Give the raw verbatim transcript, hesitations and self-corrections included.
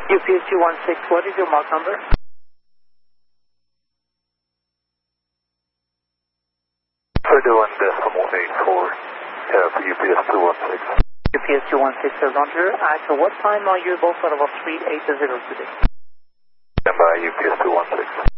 U P S two one six, what is your mark number? We're doing decimal eight four, yeah, for U P S two one six. U P S two one six, Roger. At what time are you both out of three eight zero today? Stand by U P S two one six.